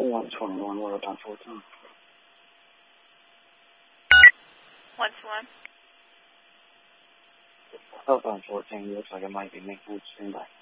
121, what about 14? 121. Up on 14, looks like it might be me. Stand by.